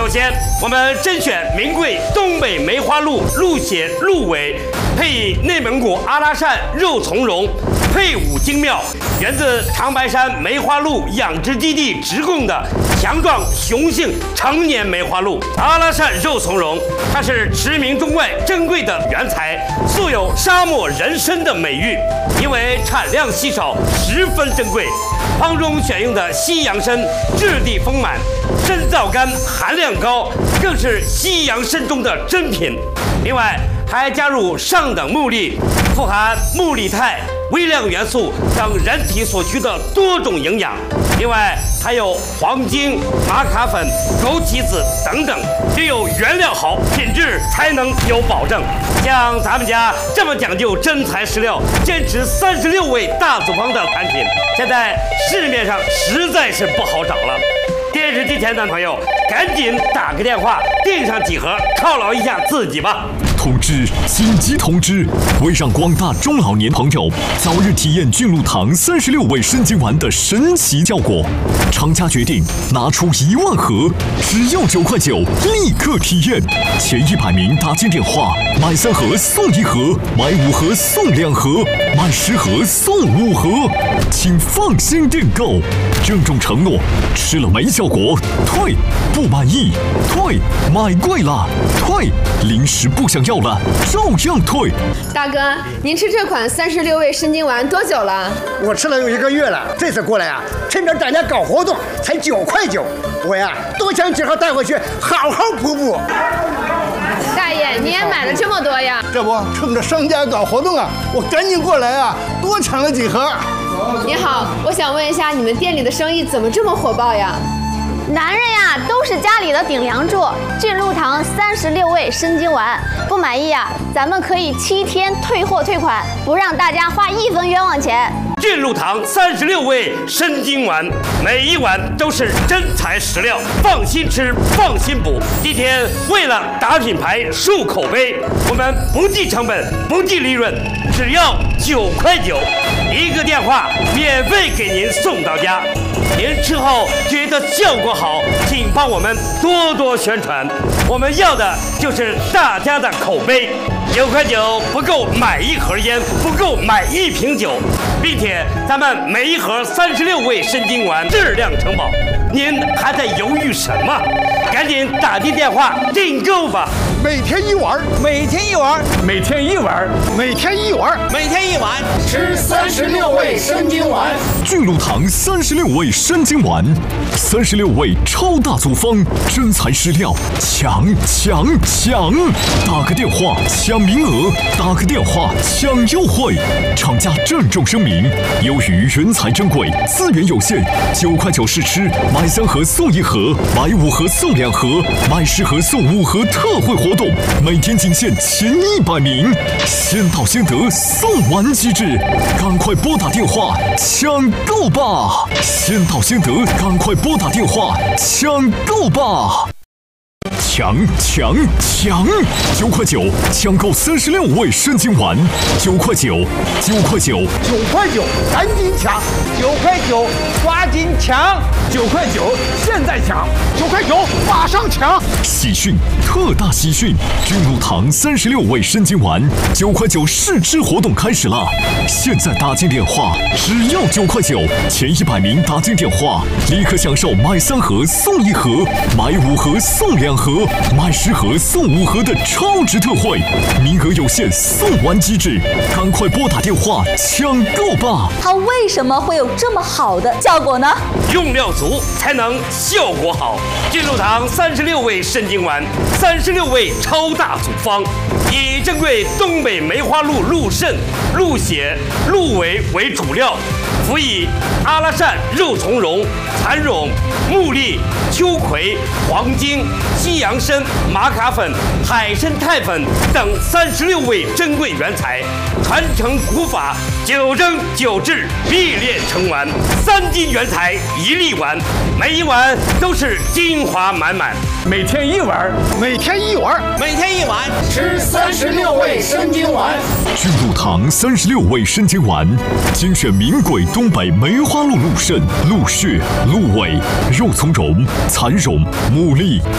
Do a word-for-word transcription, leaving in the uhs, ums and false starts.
首先，我们甄选名贵东北梅花鹿鹿血鹿尾，配以内蒙古阿拉善肉苁蓉，配伍精妙，源自长白山梅花鹿养殖基地直供的强壮雄性成年梅花鹿。阿拉善肉苁蓉，它是驰名中外珍贵的原材，素有沙漠人参的美誉，因为产量稀少，十分珍贵。汤中选用的西洋参质地丰满，参皂苷含量高，更是西洋参中的珍品。另外还加入上等木粒，富含木力肽、微量元素等人体所需的多种营养。另外还有黄精、玛卡粉、枸杞子等等，只有原料好，品质才能有保证。像咱们家这么讲究真材实料，坚持三十六味大组方的产品，现在市面上实在是不好找了。电视机前的朋友，赶紧打个电话订上几盒，犒劳一下自己吧。 通知！紧急通知！为让广大中老年朋友早日体验菌露堂三十六味参精丸的神奇效果，厂家决定拿出一万盒，只要九块九，立刻体验。前一百名打进电话，买三盒送一盒，买五盒送两盒，买十盒送五盒，请放心订购。郑重承诺，吃了没效果退，不满意退，买贵了退，零食不想要了照样退。 大哥，您吃这款三十六味参精丸多久了？ 我吃了有一个月了，这次过来啊，趁着大家搞活动，才九块九。我呀，多抢几盒带回去，好好补补。 大爷，你也买了这么多呀？ 这不，趁着商家搞活动啊，我赶紧过来啊，多抢了几盒。 你好，我想问一下，你们店里的生意怎么这么火爆呀？ 男人呀，都是家里的顶梁柱。菌露堂三十六味参精丸，不满意啊，咱们可以七天退货退款，不让大家花一分冤枉钱。 菌露堂三十六味参精丸，每一碗都是真材实料，放心吃，放心补。今天为了打品牌、树口碑，我们不计成本，不计利润，只要九块九，一个电话免费给您送到家。您吃后觉得效果好，请帮我们多多宣传。我们要的就是大家的口碑。九块九不够买一盒烟，不够买一瓶酒，并且咱们每一盒三十六味参精丸质量承保。您还在犹豫什么？赶紧打进电话订购吧！ 每天一碗， 每天一碗， 每天一碗， 每天一碗， 每天一碗， 吃三十六味参精丸。 菌露堂三十六味参精丸，三十六味超大组方，真材实料，抢抢抢！打个电话抢名额，打个电话抢优惠。厂家郑重声明：由于原材珍贵，资源有限，九块九试吃，买三盒送一盒，买五盒送两盒，买十盒送五盒特惠活动，每天仅限前一百名，先到先得，送完即止，赶快拨打电话抢购吧！先到先得，赶快拨打电话抢购吧！抢抢抢！九块九抢购三十六味参精丸，九块九，九块九， 九块九，赶紧抢！ 九块九，抓紧抢！ 九块九，现在抢！ 九块九，马上抢！ 喜讯，特大喜讯！菌露堂三十六味参精丸，九块九试吃活动开始了！现在打进电话，只要九块九，前一百名打进电话，立刻享受买三盒送一盒，买五盒送两盒，买十盒送五盒的超值特惠，名额有限，送完即止，赶快拨打电话抢购吧！ 它为什么会有这么好的效果呢？ 用料足才能效果好。菌露堂三十六味参精丸，三十六味超大组方，以珍贵东北梅花鹿鹿肾、鹿血、鹿尾为主料，辅以阿拉善肉苁蓉、蚕蛹、木栗、秋葵、黄精、西洋参、玛卡粉、海参肽粉等三十六味珍贵原材，传承古法，九蒸九制，必炼成丸。三斤原材一粒丸，每一碗都是精华满满。 每天一碗， 每天一碗， 每天一碗， 吃三十六味参精丸。 菌露堂三十六味参精丸，精选名贵东北梅花鹿鹿肾、鹿血、鹿尾、肉苁蓉、蚕蛹、牡蛎、